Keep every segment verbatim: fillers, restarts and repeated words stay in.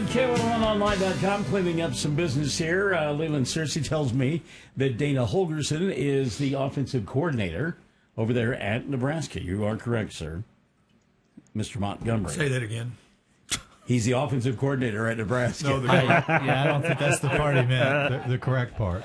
on K one oh one online dot com, cleaning up some business here. Uh, Leland Searcy tells me that Dana Holgerson is the offensive coordinator over there at Nebraska. You are correct, sir. Mister Montgomery. Say that again. He's the offensive coordinator at Nebraska. No, the I, yeah, I don't think that's the part he meant, the, the correct part.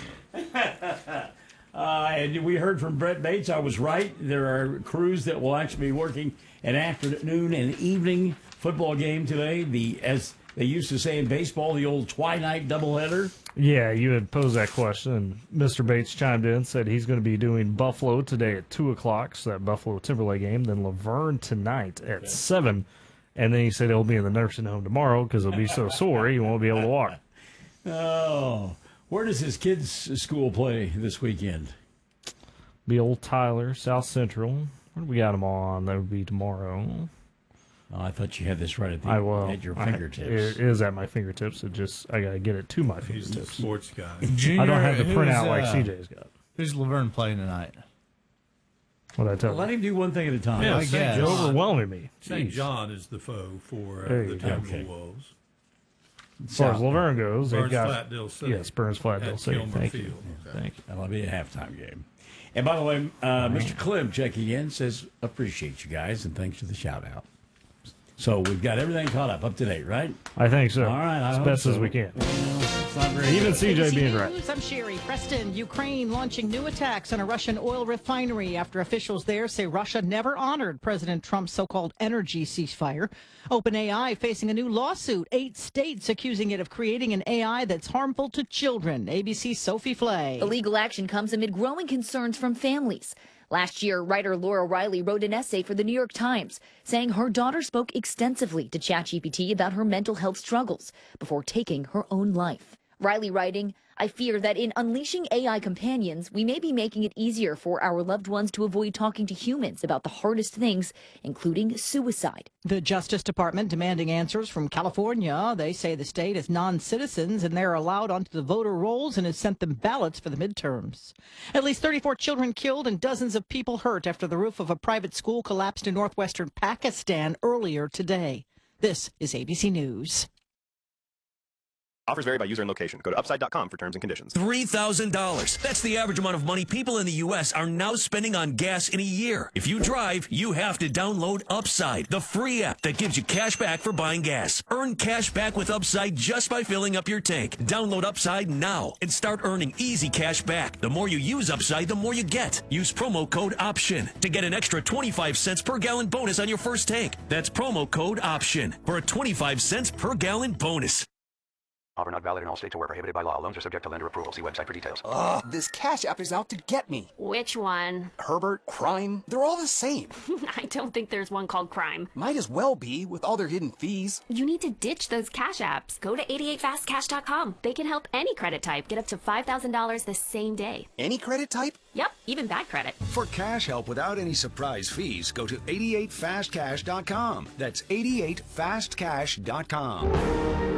Uh, and we heard from Brett Bates. I was right. There are crews that will actually be working an afternoon and evening football game today. The, as they used to say in baseball, the old twilight doubleheader. Yeah, you had posed that question, and Mister Bates chimed in, said he's going to be doing Buffalo today at two o'clock, so that Buffalo Timberlake game, then Laverne tonight at okay. seven, and then he said he'll be in the nursing home tomorrow because he'll be so sore he won't be able to walk. Oh, where does his kids' school play this weekend? Be Old Tyler, South Central. Where do we got them on? That would be tomorrow. Oh, I thought you had this right at, the, I will. at your fingertips. I, it is at my fingertips. It just I gotta get it to my He's fingertips. the sports guy. Junior, I don't have the printout uh, like C J's got. Who's Laverne playing tonight? What I tell Let him do one thing at a time. Yeah, I guess. You're overwhelming me. Saint Jeez. John is the foe for uh, There the you go. Timberwolves. Okay. As far as Laverne goes, they've Burns got Flatdale City. yes, Burns Flatdale At City. Kilmer Thank Field. you. Okay. Thank you. That'll be a halftime game. And by the way, uh, Mister Clem checking in says, appreciate you guys and thanks for the shout out. So we've got everything caught up, up to date, right? I think so. All right, I as hope best so. as we can. Well, it's not very Even good. C J A B C being right. News, I'm Sherry Preston. Ukraine launching new attacks on a Russian oil refinery after officials there say Russia never honored President Trump's so-called energy ceasefire. OpenAI facing a new lawsuit. Eight states accusing it of creating an A I that's harmful to children. A B C's Sophie Flay. The legal action comes amid growing concerns from families. Last year, writer Laura Riley wrote an essay for the New York Times saying her daughter spoke extensively to ChatGPT about her mental health struggles before taking her own life. Riley writing, I fear that in unleashing A I companions, we may be making it easier for our loved ones to avoid talking to humans about the hardest things, including suicide. The Justice Department demanding answers from California. They say the state is non-citizens and they're allowed onto the voter rolls and has sent them ballots for the midterms. At least thirty-four children killed and dozens of people hurt after the roof of a private school collapsed in northwestern Pakistan earlier today. This is A B C News. Offers vary by user and location. Go to upside dot com for terms and conditions. three thousand dollars. That's the average amount of money people in the U S are now spending on gas in a year. If you drive, you have to download Upside, the free app that gives you cash back for buying gas. Earn cash back with Upside just by filling up your tank. Download Upside now and start earning easy cash back. The more you use Upside, the more you get. Use promo code OPTION to get an extra twenty-five cents per gallon bonus on your first tank. That's promo code OPTION for a twenty-five cents per gallon bonus. Offer not valid in all states or where prohibited by law. Loans are subject to lender approval. See website for details. Ugh, this Cash App is out to get me. Which one? Herbert, Crime, they're all the same. I don't think there's one called Crime. Might as well be, with all their hidden fees. You need to ditch those Cash Apps. Go to eighty-eight fast cash dot com. They can help any credit type get up to five thousand dollars the same day. Any credit type? Yep, even bad credit. For cash help without any surprise fees, go to eighty-eight fast cash dot com. That's eighty-eight fast cash dot com.